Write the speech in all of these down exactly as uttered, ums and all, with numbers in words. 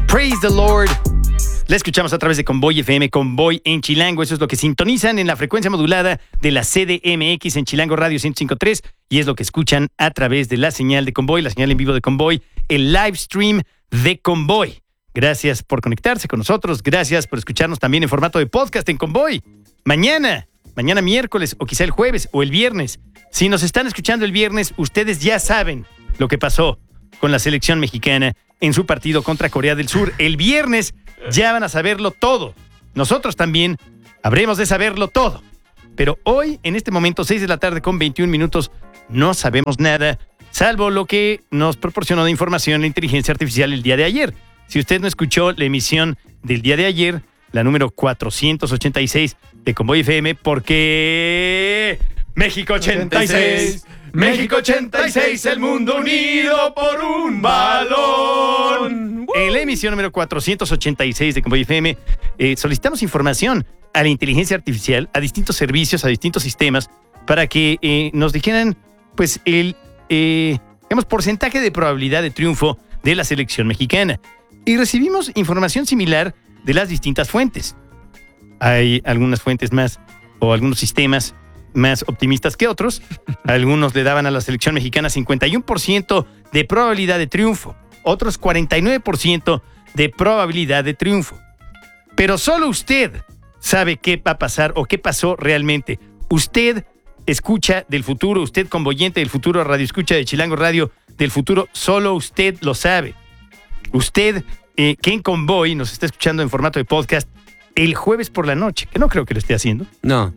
Praise the Lord. La escuchamos a través de Convoy F M, Convoy en Chilango. Eso es lo que sintonizan en la frecuencia modulada de la C D M X en Chilango Radio ciento cinco punto tres y es lo que escuchan a través de la señal de Convoy, la señal en vivo de Convoy, el live stream de Convoy. Gracias por conectarse con nosotros. Gracias por escucharnos también en formato de podcast en Convoy. Mañana, mañana miércoles o quizá el jueves o el viernes. Si nos están escuchando el viernes, ustedes ya saben lo que pasó con la selección mexicana en su partido contra Corea del Sur. El viernes ya van a saberlo todo. Nosotros también habremos de saberlo todo. Pero hoy, en este momento, seis de la tarde con veintiún minutos, no sabemos nada, salvo lo que nos proporcionó de información la inteligencia artificial el día de ayer. Si usted no escuchó la emisión del día de ayer, la número cuatrocientos ochenta y seis de Convoy F M, porque México ochenta y seis, México ochenta y seis, el mundo unido por un balón. En la emisión número cuatrocientos ochenta y seis de Convoy F M, eh, solicitamos información a la inteligencia artificial, a distintos servicios, a distintos sistemas, para que eh, nos dijeran, pues, el eh, digamos, porcentaje de probabilidad de triunfo de la selección mexicana. Y recibimos información similar de las distintas fuentes. Hay algunas fuentes más, o algunos sistemas más optimistas que otros. Algunos le daban a la selección mexicana cincuenta y uno por ciento de probabilidad de triunfo, otros cuarenta y nueve por ciento de probabilidad de triunfo. Pero solo usted sabe qué va a pasar o qué pasó realmente. Usted escucha del futuro, usted convoyente del futuro, radio escucha de Chilango Radio del futuro, solo usted lo sabe. Usted, eh, que en Convoy nos está escuchando en formato de podcast el jueves por la noche, que no creo que lo esté haciendo. No.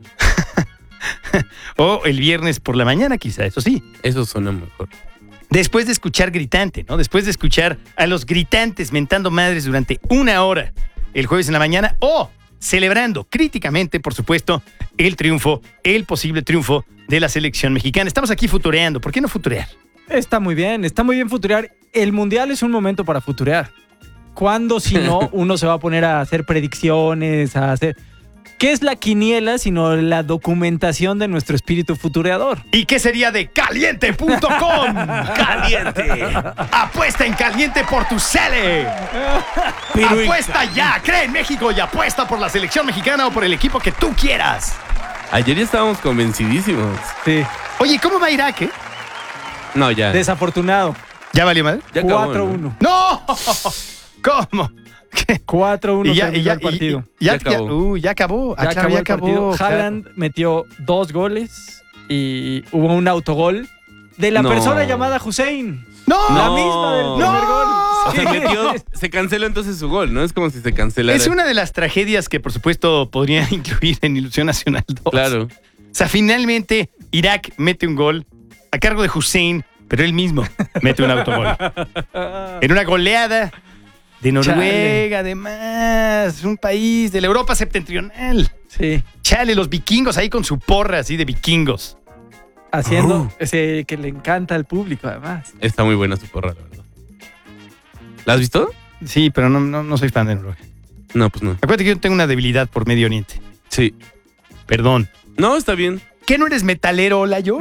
O el viernes por la mañana, quizá, eso sí. Eso suena mejor. Después de escuchar gritante, ¿no? Después de escuchar a los gritantes mentando madres durante una hora el jueves en la mañana, o celebrando críticamente, por supuesto, el triunfo, el posible triunfo de la selección mexicana. Estamos aquí futureando. ¿Por qué no futurear? Está muy bien, está muy bien futurear. El Mundial es un momento para futurear. ¿Cuándo, si no, uno se va a poner a hacer predicciones, a hacer... ¿Qué es la quiniela sino la documentación de nuestro espíritu futureador? ¿Y qué sería de caliente punto com? ¡Caliente! ¡Apuesta en Caliente por tu Cele! Pero apuesta ya, cree en México y apuesta por la selección mexicana o por el equipo que tú quieras. Ayer ya estábamos convencidísimos. Sí. Oye, ¿cómo va Irak, eh? No, ya. Desafortunado. ¿Ya valió madre? Ya acabó, cuatro uno. ¡No! ¿Cómo? ¿Qué? cuatro uno Y ya, y terminó ya, el partido. y- y- ya, Ya acabó. ya- uh, ya acabó. Ah, Ya claro, acabó ya el partido. acabó. Haaland metió dos goles y hubo un autogol de la No. persona llamada Hussein. ¡No! La No. misma del primer No. gol. O sea, metió, se canceló entonces su gol, ¿no? Es como si se cancelara. Es una de las tragedias que, por supuesto, podría incluir en Ilusión Nacional dos. Claro. O sea, finalmente, Irak mete un gol a cargo de Hussein, pero él mismo mete un autogol. En una goleada de Noruega, además, un país de la Europa septentrional. Sí, Chale, los vikingos ahí con su porra así de vikingos. haciendo Oh. ese que le encanta al público, además. Está muy buena su porra, la verdad. ¿La has visto? Sí, pero no, no, no soy fan de Noruega. No, pues no. Acuérdate que yo tengo una debilidad por Medio Oriente. Sí. Perdón. No, está bien. ¿Qué, no eres metalero, hola yo?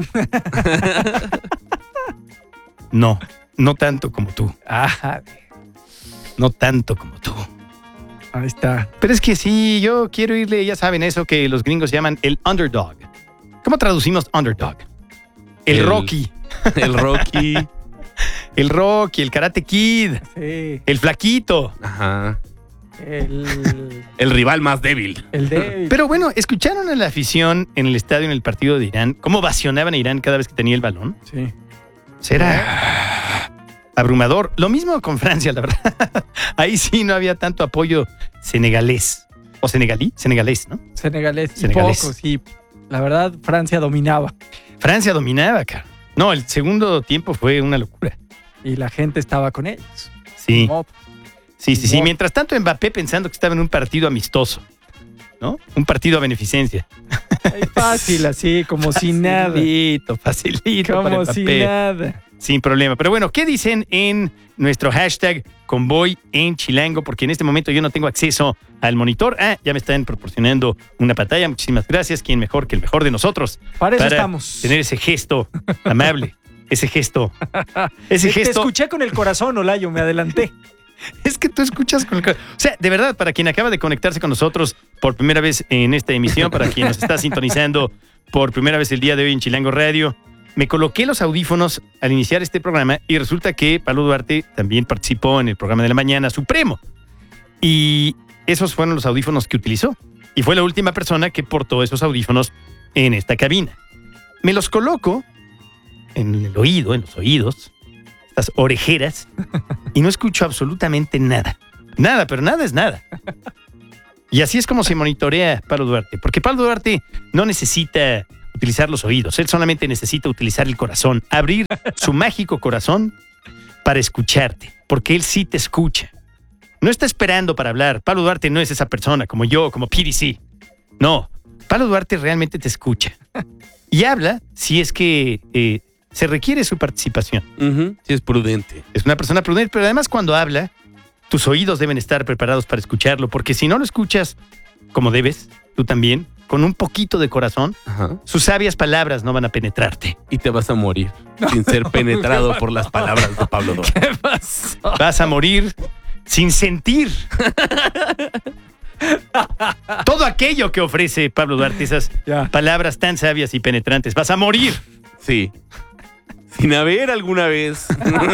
No, no tanto como tú. Ajá, No tanto como tú. ahí está. Pero es que sí, yo quiero irle, ya saben, eso que los gringos llaman el underdog. ¿Cómo traducimos underdog? El, El- Rocky. El Rocky. El Rocky, el Karate Kid, Sí, el Flaquito. Ajá. el, El rival más débil. el de... Pero bueno, ¿escucharon a la afición en el estadio en el partido de Irán? ¿Cómo vacionaban a Irán cada vez que tenía el balón? Sí. Será abrumador. Lo mismo con Francia, la verdad. Ahí sí no había tanto apoyo senegalés. ¿O senegalí? Senegalés, ¿no? Senegalés. Y Senegalés. poco, sí. La verdad, Francia dominaba. Francia dominaba, cara. No, el segundo tiempo fue una locura. Y la gente estaba con ellos. Sí, Como- sí, sí, sí. No. Mientras tanto, Mbappé pensando que estaba en un partido amistoso, ¿no? Un partido a beneficencia. Ay, fácil, así, como si nada. Facilito, facilito para Como si Mbappé. nada. Sin problema. Pero bueno, ¿qué dicen en nuestro hashtag Convoy en Chilango? Porque en este momento yo no tengo acceso al monitor. Ah, ya me están proporcionando una pantalla. Muchísimas gracias. ¿Quién mejor que el mejor de nosotros? Para eso Para estamos. tener ese gesto amable. Ese gesto. Ese Te- Te gesto. escuché con el corazón, Olayo, me adelanté. Es que tú escuchas con el corazón. O sea, de verdad, para quien acaba de conectarse con nosotros por primera vez en esta emisión, para quien nos está sintonizando por primera vez el día de hoy en Chilango Radio, me coloqué los audífonos al iniciar este programa y resulta que Pablo Duarte también participó en el programa de la mañana Supremo. Y esos fueron los audífonos que utilizó. Y fue la última persona que portó esos audífonos en esta cabina. Me los coloco en el oído, en los oídos, estas orejeras, y no escucho absolutamente nada. Nada, pero nada es nada. Y así es como se monitorea Pablo Duarte, porque Pablo Duarte no necesita utilizar los oídos, él solamente necesita utilizar el corazón, abrir su mágico corazón para escucharte, porque él sí te escucha. No está esperando para hablar. Pablo Duarte no es esa persona como yo, como P D C. No, Pablo Duarte realmente te escucha. Y habla si es que eh, se requiere su participación. Uh-huh. Sí, es prudente. Es una persona prudente, pero además cuando habla, tus oídos deben estar preparados para escucharlo, porque si no lo escuchas como debes, tú también, con un poquito de corazón, Ajá. sus sabias palabras no van a penetrarte. Y te vas a morir sin ser penetrado por las palabras de Pablo Duarte. ¿Qué pasó? Vas a morir sin sentir todo aquello que ofrece Pablo Duarte, esas Ya. palabras tan sabias y penetrantes. Vas a morir. Sí. Sin haber alguna vez.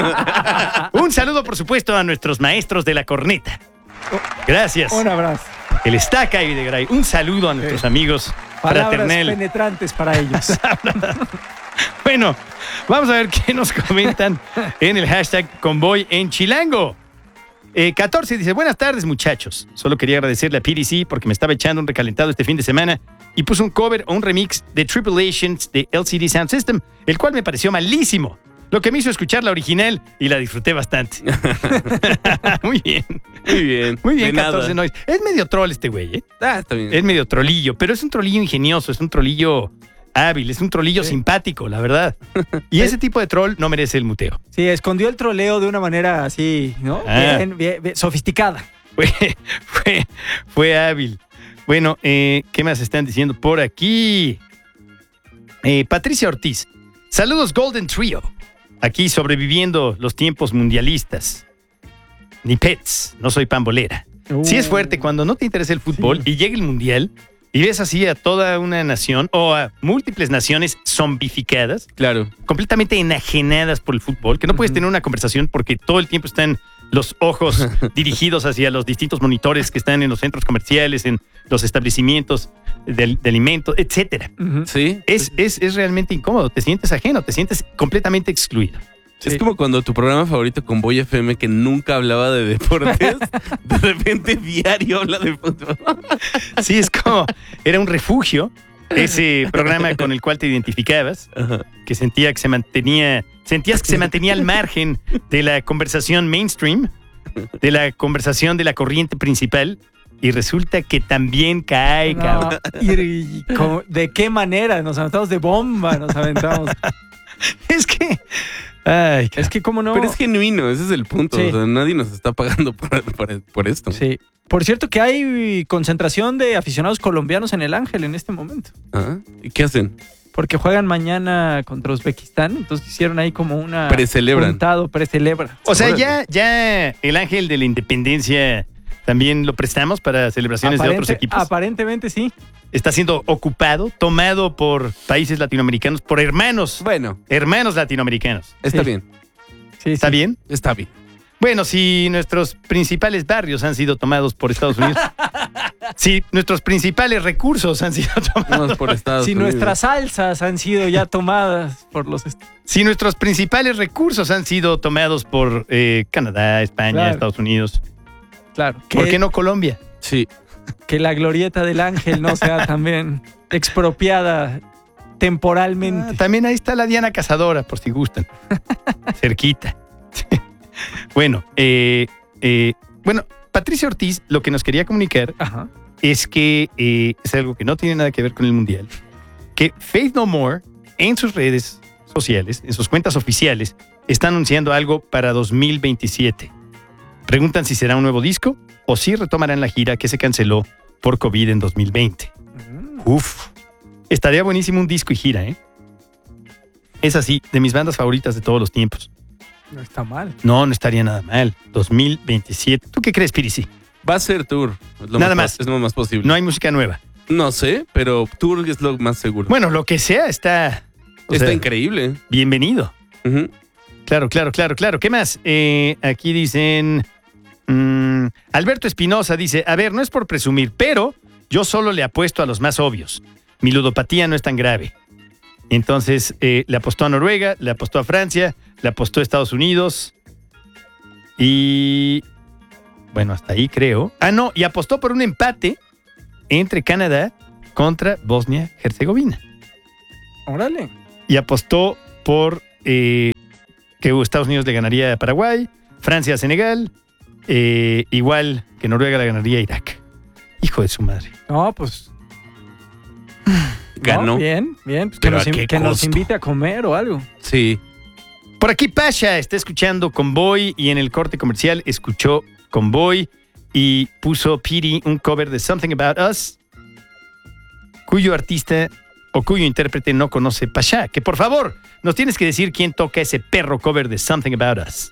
Un saludo, por supuesto, a nuestros maestros de la corneta. Gracias. Un abrazo. El Estaca y Videgaray. Un saludo a nuestros amigos Palabras fraternel. penetrantes para ellos. Bueno, vamos a ver qué nos comentan en el hashtag Convoy en Chilango. Eh, catorce dice, buenas tardes muchachos. Solo quería agradecerle a P D C porque me estaba echando un recalentado este fin de semana y puso un cover o un remix de Tribulations de L C D Sound System, el cual me pareció malísimo. Lo que me hizo escuchar la original y la disfruté bastante. Muy bien. Muy bien. Muy bien, De catorce nada. Noise. Es medio troll este güey, ¿eh? Ah, está bien. Es medio trolillo, pero es un trolillo ingenioso, es un trolillo hábil, es un trolillo Sí. simpático, la verdad. Y ese tipo de troll no merece el muteo. Sí, escondió el troleo de una manera así, ¿no? Ah. Bien, bien, bien, sofisticada. Fue, fue, fue hábil. Bueno, eh, ¿qué más están diciendo por aquí? Eh, Patricia Ortiz. Saludos Golden Trio. Aquí sobreviviendo los tiempos mundialistas. Ni pets, no soy pambolera. Uh. Sí es fuerte cuando no te interesa el fútbol Sí. y llega el mundial y ves así a toda una nación o a múltiples naciones zombificadas, Claro. completamente enajenadas por el fútbol, que no puedes Ujú. tener una conversación porque todo el tiempo están los ojos dirigidos hacia los distintos monitores que están en los centros comerciales, en los establecimientos de, de alimentos, etcétera. Ujú. Sí. Es, es, es realmente incómodo, te sientes ajeno, te sientes completamente excluido. Es Sí. como cuando tu programa favorito con Boy F M, que nunca hablaba de deportes, de repente diario habla de fútbol. Sí, es como, era un refugio, ese programa con el cual te identificabas, Ajá. que sentía que se mantenía, sentías que se mantenía al margen de la conversación mainstream, de la conversación de la corriente principal, y resulta que también cae, No, cabrón. y, y cómo- ¿de qué manera? Nos aventamos de bomba, nos aventamos. Es que, ay, Es que cómo no. Pero es genuino, ese es el punto. Sí. O sea, nadie nos está pagando por, por, por esto. Sí. Por cierto que hay concentración de aficionados colombianos en el Ángel en este momento. ¿Ah? ¿Y qué hacen? Porque juegan mañana contra Uzbekistán. Entonces hicieron ahí como una... Precelebran. Juntado, precelebra. o sea, Órale. ya, ya el ángel de la independencia también lo prestamos para celebraciones de otros Aparente- equipos. Aparentemente sí. Está siendo ocupado, tomado por países latinoamericanos, por hermanos, Bueno, hermanos latinoamericanos. está Sí. bien. Sí, ¿Está sí. bien? Está bien. Bueno, si nuestros principales barrios han sido tomados por Estados Unidos, si nuestros principales recursos han sido tomados, Vamos por Estados Si Unidos. nuestras salsas han sido ya tomadas por los... est- si nuestros principales recursos han sido tomados por eh, Canadá, España, Claro. Estados Unidos, Claro. ¿por que- qué no Colombia? Sí. Que la glorieta del Ángel no sea también expropiada temporalmente. Ah, también ahí está la Diana Cazadora, por si gustan. Cerquita. Bueno, eh, eh, bueno, Patricia Ortiz lo que nos quería comunicar Ajá. es que eh, es algo que no tiene nada que ver con el Mundial, que Faith No More en sus redes sociales, en sus cuentas oficiales, está anunciando algo para dos mil veintisiete. Preguntan si será un nuevo disco o si retomarán la gira que se canceló por COVID en dos mil veinte. Uf, estaría buenísimo un disco y gira, ¿eh? Es así, de mis bandas favoritas de todos los tiempos. No está mal. No, no estaría nada mal. dos mil veintisiete. ¿Tú qué crees, Pirisi? Va a ser tour. Es lo Nada más, más. Es lo más posible. No hay música nueva. No sé, pero tour es lo más seguro. Bueno, lo que sea está... o Está sea, increíble. bienvenido. Ujú. Claro, claro, claro, claro. ¿Qué más? Eh, aquí dicen... mm, Alberto Espinosa dice, a ver, no es por presumir, pero yo solo le apuesto a los más obvios. Mi ludopatía no es tan grave. Entonces, eh, le apostó a Noruega, le apostó a Francia, le apostó a Estados Unidos y... bueno, hasta ahí creo. Ah, no, y apostó por un empate entre Canadá contra Bosnia-Herzegovina. Órale. Y apostó por eh, que Estados Unidos le ganaría a Paraguay, Francia a Senegal, eh, igual que Noruega le ganaría a Irak. Hijo de su madre. No, pues... Ganó. No, bien, bien. Pues que Pero nos, ¿a in- qué que nos costo? invite a comer o algo. Sí. Por aquí Pasha está escuchando Convoy y en el corte comercial escuchó Convoy y puso Piri un cover de Something About Us, cuyo artista o cuyo intérprete no conoce Pasha. Que por favor, nos tienes que decir quién toca ese perro cover de Something About Us.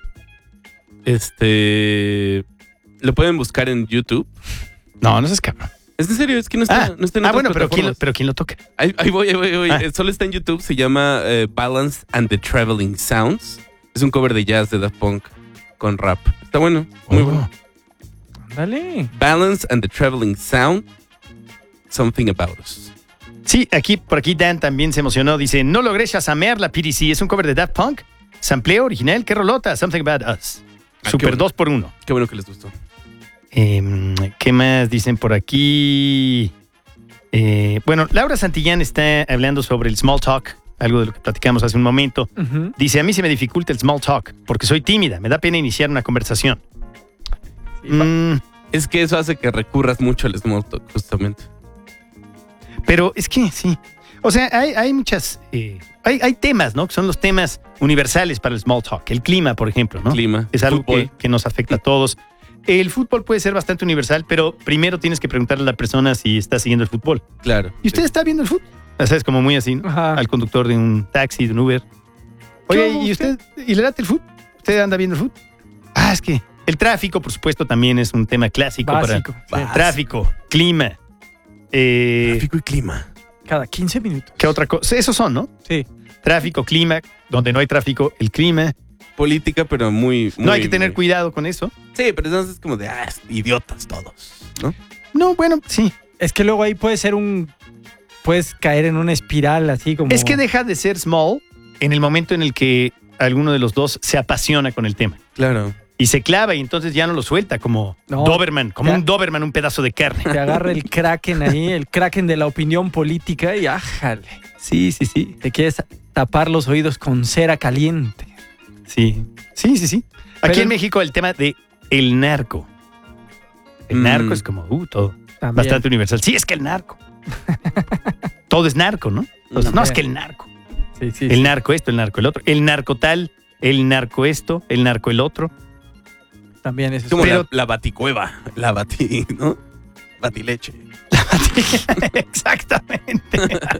Este. Lo pueden buscar en YouTube. No, no seas cabrón. Es en serio, es que no está, Ah, no está en ah otras bueno, pero ¿quién, lo, plataformas. pero ¿quién lo toca? Ahí, ahí voy, ahí voy, ahí voy. Ah. Eh, Solo está en YouTube, se llama eh, Balance and the Traveling Sounds. Es un cover de jazz de Daft Punk con rap. Está bueno, muy Oh. bueno. Dale. Balance and the Traveling Sound, Something About Us. Sí, aquí, por aquí Dan también se emocionó. Dice, no logré shazamear la P D C. Es un cover de Daft Punk. Sampleo original. Qué rolota. Something About Us. Ah, Super qué bueno. dos por uno. Qué bueno que les gustó. Eh, ¿Qué más dicen por aquí? Eh, bueno, Laura Santillán está hablando sobre el small talk, algo de lo que platicamos hace un momento. Ujú. Dice, a mí se me dificulta el small talk porque soy tímida, me da pena iniciar una conversación. Sí, va- Mm, Es que eso hace que recurras mucho al small talk, justamente. pero es que sí. O sea, hay, hay muchas... eh, hay, hay temas, ¿no? Que son los temas universales para el small talk. El clima, por ejemplo, ¿no? Clima. Es algo que, fútbol. que nos afecta a todos. El fútbol puede ser bastante universal, pero primero tienes que preguntarle a la persona si está siguiendo el fútbol. Claro. ¿Y usted está viendo el fútbol? O sea, es como muy así, ¿no? Ajá. Al conductor de un taxi, de un Uber. Oye, ¿Qué ¿y usted? ¿Y le late el fútbol? ¿Usted anda viendo el fútbol? Ah, es que el tráfico, por supuesto, también es un tema clásico Básico. para Sí. tráfico, clima. Eh, Tráfico y clima. Cada quince minutos. ¿Qué otra cosa? Esos son, ¿no? Sí. Tráfico, clima, donde no hay tráfico, el clima. Política, pero muy, muy No hay que tener muy- cuidado con eso. Sí, pero entonces es como de, ah, idiotas todos, ¿no? No, bueno, sí. Es que luego ahí puede ser un... Puedes caer en una espiral así como... Es que deja de ser small en el momento en el que alguno de los dos se apasiona con el tema. Claro. Y se clava y entonces ya no lo suelta como No. Doberman, como Ya. un Doberman, un pedazo de carne. Te agarra el kraken ahí, el kraken de la opinión política y ájale. Sí, sí, sí. Te quieres tapar los oídos con cera caliente. Sí, sí, sí, sí. Aquí Pero- en México el tema de el narco. El Mm. narco es como, uh, todo. También. Bastante universal. Sí, es que el narco. Todo es narco, ¿no? Entonces, no, es que el narco. Sí, sí, El sí. narco esto, el narco el otro. El narco tal, el narco esto, el narco el otro. También es Como Pero- la, la baticueva, la bati, ¿no? Batileche. Exactamente.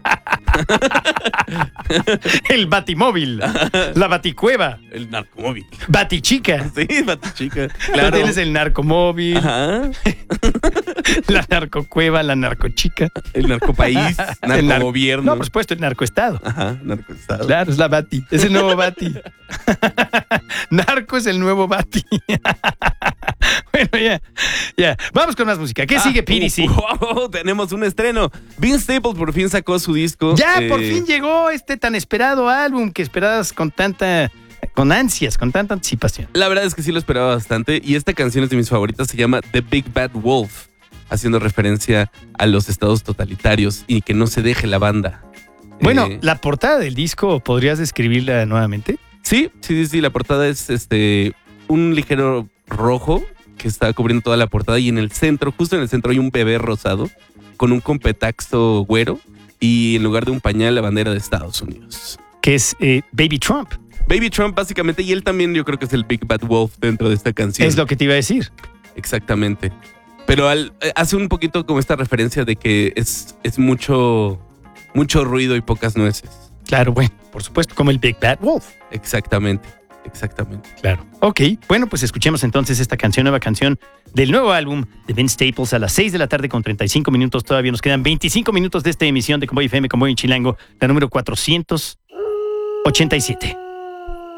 El batimóvil, la baticueva, El narcomóvil. batichica. Sí, batichica. Claro. Claro. Tienes el narcomóvil, Ajá. la narcocueva, la narcochica. El narcopaís, El nar- narcogobierno. No, por supuesto, el narcoestado. Ajá, narcoestado. Claro, es la Bati. Es el nuevo Bati. Narco es el nuevo Bati. Bueno, ya. Ya. Vamos con más música. ¿Qué sigue, Piri? Sí. Uh, wow, tenemos un estreno. Vince Staples por fin sacó su disco. Ya eh, por fin llegó este tan esperado álbum que esperabas con tanta. Con ansias, con tanta anticipación. La verdad es que sí lo esperaba bastante. Y esta canción es de mis favoritas. Se llama The Big Bad Wolf. Haciendo referencia a los estados totalitarios y que no se deje la banda. Bueno, Eh, la portada del disco, ¿podrías describirla nuevamente? Sí, sí, sí, sí. La portada es este un ligero rojo que está cubriendo toda la portada y en el centro, justo en el centro, hay un bebé rosado con un competaxo güero y en lugar de un pañal la bandera de Estados Unidos. Que es eh, Baby Trump. Baby Trump básicamente, y él también yo creo que es el Big Bad Wolf dentro de esta canción. Es lo que te iba a decir. Exactamente. Pero al- eh, hace un poquito como esta referencia de que es, es mucho, mucho ruido y pocas nueces. Claro, bueno, por supuesto, como el Big Bad Wolf. Exactamente. Exactamente. Claro. Ok, bueno, pues escuchemos entonces esta canción, nueva canción del nuevo álbum de Ben Staples a las seis de la tarde con treinta y cinco minutos. Todavía nos quedan veinticinco minutos de esta emisión de Convoy F M, Convoy en Chilango, la número cuatrocientos ochenta y siete.